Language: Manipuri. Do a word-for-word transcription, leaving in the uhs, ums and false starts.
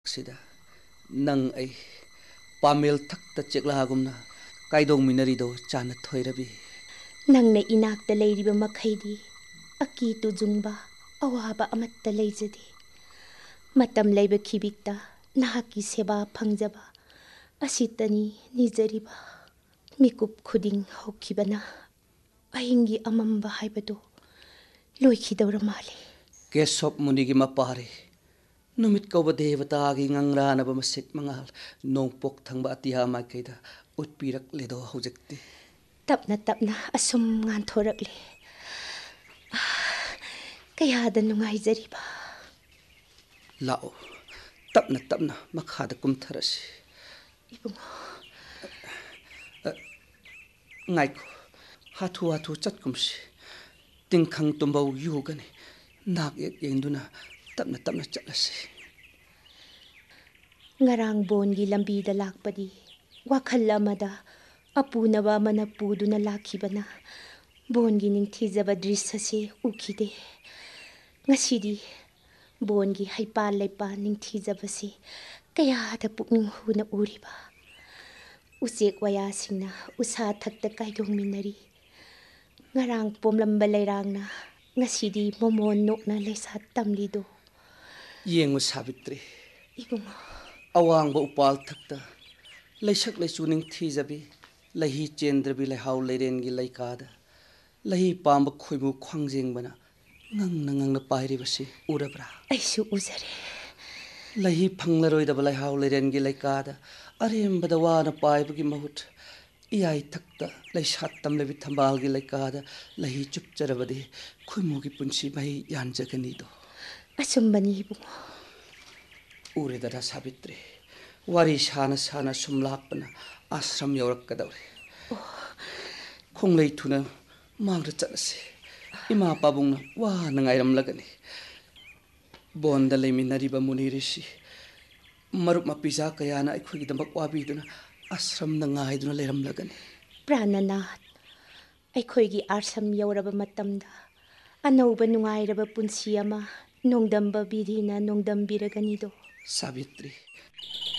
sida nang ai pamel thakta cheklagumna kaidong minarido chana thoirabi nangna inakta leiriba makhaydi aki tujungba awaba amatta leijadi matam leiba khibikta nahaki seba phangjaba asitani nijariba mikup khuding hokhibana ahingi amamba haibado loikhidawra mali kesop munigi mapari numit kauba devata gi ngangrana ba masik mangal nongpok thangba atiha ma kaida utpirak ledo hojekti tapna tapna asum ngan thorakle kayada nungai jariba lao tapna tapna makhada kumtharasi ibungo ngaiko hathu hathu chatkumsi tingkhang tumbau yugani nak ek yenduna tapna tapna chatlasi ngarang bongi lambi da lakpadi wakhal amada apunaba mana puduna lakhibana bongi ningthijaba drisya se ukhide ngasidi bongi haipa leipa ningthijaba se kaya da pukning huna uriba usek waya singna usa thakta kaidong minari ngarang pomlamba leirangna ngasidi momon nokna leisa tamlido yengu Savitri ibungo awang ba upal thakta leisak leichuning thijabi lahi chendrabi lehaw leirengi leikada lahi pamba khoimu khwangjeng bana ngang nang na pairi basi urabra aisu uzare lahi phanglaroi da lehaw leirengi leikada arem badawa na paibagi mahut iyai thakta leisat tamlebi thambalgi leikada lahi chupcharabadi khoimugi punsi mai yanjagani do asumbani ibungo uredara Savitri wari sana sana sumlakpana ashram yaurakadawre khonglei thuna mangra chalase ima pabungna wa nangairam lagani bonda leiminariba munirishi marup mapija kayana aikhugi damak wabiduna ashram na ngaiduna leiram lagani prananath aikhoigi arsam yauraba matamda anauba nungairaba punsi ama nongdamba bidhina nongdambiraganido Savitri